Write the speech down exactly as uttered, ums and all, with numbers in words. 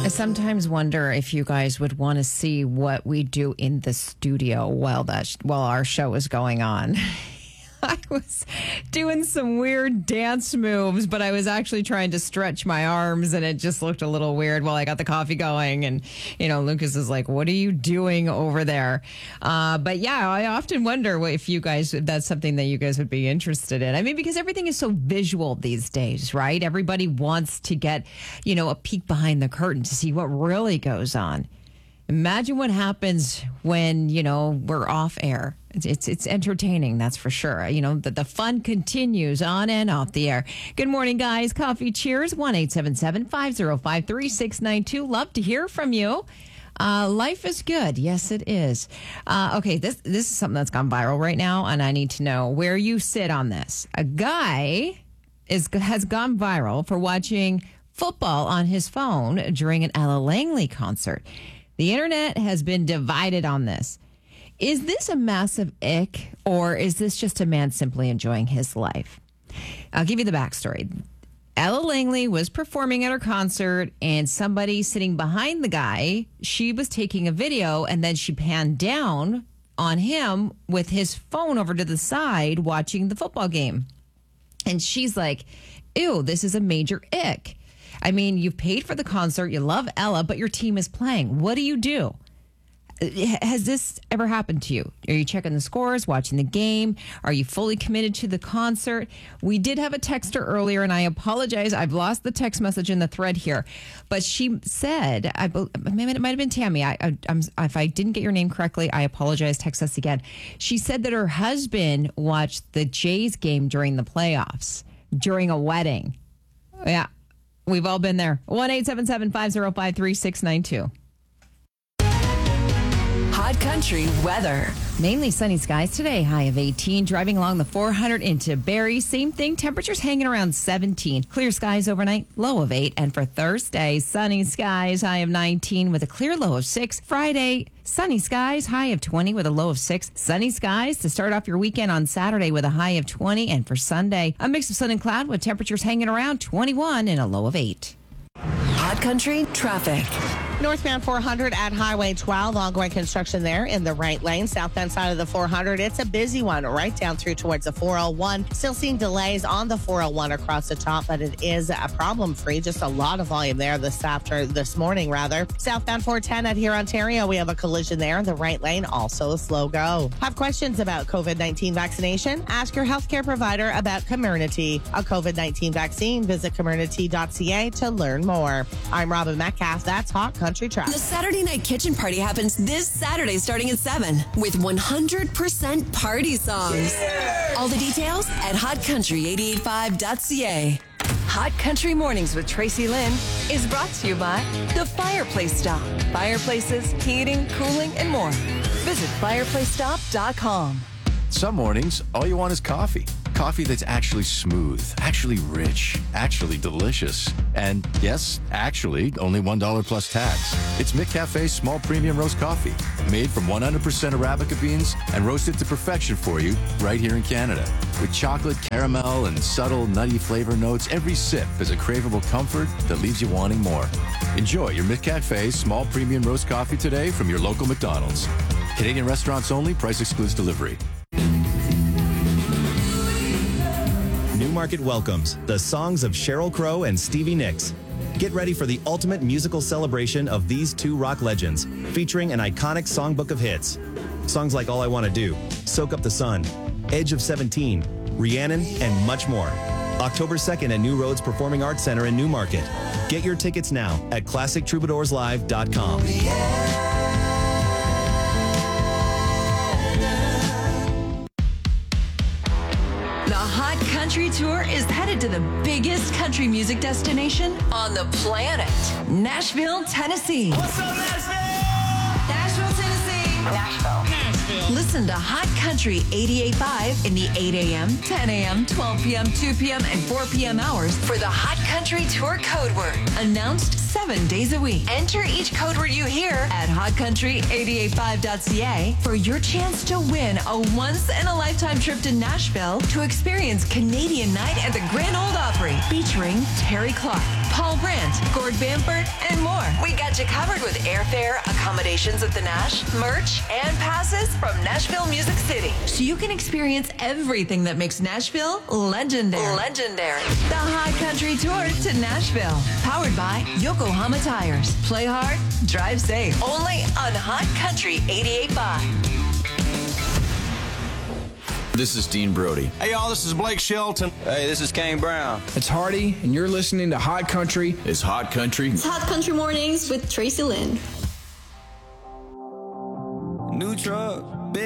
I sometimes wonder if you guys would want to see what we do in the studio while that while our show is going on. I was doing some weird dance moves, but I was actually trying to stretch my arms, and it just looked a little weird while I got the coffee going. And, you know, Lucas is like, what are you doing over there? Uh, but, yeah, I often wonder if you guys, if that's something that you guys would be interested in. I mean, because everything is so visual these days, right? Everybody wants to get, you know, a peek behind the curtain to see what really goes on. Imagine what happens when, you know, we're off air. It's, it's it's entertaining, that's for sure. You know, the, the fun continues on and off the air. Good morning, guys. Coffee cheers. one eight seven seven, five oh five, three six nine two. Love to hear from you. Uh, life is good. Yes, it is. Uh, okay, this this is something that's gone viral right now, and I need to know where you sit on this. A guy is has gone viral for watching football on his phone during an Ella Langley concert. The internet has been divided on this. Is this a massive ick, or is this just a man simply enjoying his life? I'll give you the backstory. Ella Langley was performing at her concert, and somebody sitting behind the guy, she was taking a video, and then she panned down on him with his phone over to the side watching the football game. And she's like, ew, this is a major ick. I mean, you've paid for the concert, you love Ella, but your team is playing. What do you do? Has this ever happened to you? Are you checking the scores, watching the game? Are you fully committed to the concert? We did have a texter earlier, and I apologize. I've lost the text message in the thread here. But she said, I, maybe it might have been Tammy. I, I, I'm, if I didn't get your name correctly, I apologize. Text us again. She said that her husband watched the Jays game during the playoffs, during a wedding. Yeah. We've all been there. one eight seven seven, five oh five, three six nine two. Hot Country weather. Mainly sunny skies today, high of eighteen. Driving along the four hundred into Barrie, same thing. Temperatures hanging around seventeen. Clear skies overnight, low of eight. And for Thursday, sunny skies, high of nineteen with a clear low of six. Friday, sunny skies, high of twenty with a low of six. Sunny skies to start off your weekend on Saturday with a high of twenty. And for Sunday, a mix of sun and cloud with temperatures hanging around twenty-one and a low of eight. Hot Country traffic. Northbound four hundred at Highway twelve, ongoing construction there in the right lane. Southbound side of the four hundred, it's a busy one right down through towards the four oh one. Still seeing delays on the four oh one across the top, but it is a problem-free. Just a lot of volume there this after this morning, rather. Southbound four ten at here, Ontario, we have a collision there in the right lane, also a slow go. Have questions about COVID nineteen vaccination? Ask your healthcare provider about Comirnaty, a COVID nineteen vaccine. Visit Comirnaty dot c a to learn more. I'm Robin Metcalf. That's Hot Country Traffic. The Saturday Night Kitchen Party happens this Saturday starting at seven with one hundred percent party songs. Yeah! All the details at hot country eight eight five dot c a. Hot Country Mornings with Tracy Lynn is brought to you by The Fireplace Stop. Fireplaces, heating, cooling, and more. Visit fireplace stop dot com. Some mornings, all you want is coffee. Coffee that's actually smooth, actually rich, actually delicious. And yes, actually, only one dollar plus tax. It's McCafe's small premium roast coffee, made from one hundred percent Arabica beans and roasted to perfection for you right here in Canada. With chocolate, caramel, and subtle nutty flavor notes, every sip is a craveable comfort that leaves you wanting more. Enjoy your McCafe's small premium roast coffee today from your local McDonald's. Canadian restaurants only, price excludes delivery. Newmarket welcomes the songs of Sheryl Crow and Stevie Nicks. Get ready for the ultimate musical celebration of these two rock legends, featuring an iconic songbook of hits. Songs like All I Want to Do, Soak Up the Sun, Edge of seventeen, Rhiannon, and much more. October second at New Roads Performing Arts Center in Newmarket. Get your tickets now at classic troubadours live dot com. The Hot Country Tour is headed to the biggest country music destination on the planet, Nashville, Tennessee. What's up, Nashville? Nashville, Tennessee. Nashville. Nashville. Listen to Hot Country eighty-eight point five in the eight a.m., ten a.m., twelve p.m., two p.m., and four p.m. hours for the Hot Country Tour code word. Announced seven days a week. Enter each code word you hear at hot country eight eight five dot c a for your chance to win a once-in-a-lifetime trip to Nashville to experience Canadian Night at the Grand Ole Opry featuring Terry Clark, Paul Brandt, Gord Bamford, and more. We got you covered with airfare, accommodations at the Nash, merch, and passes from Nashville Music City. So you can experience everything that makes Nashville legendary. Legendary. The Hot Country Tour to Nashville. Powered by Yokohama Tires. Play hard, drive safe. Only on Hot Country eighty-eight point five. This is Dean Brody. Hey, y'all, this is Blake Shelton. Hey, this is Kane Brown. It's Hardy, and you're listening to Hot Country. It's Hot Country. It's Hot Country Mornings with Tracy Lynn. New truck.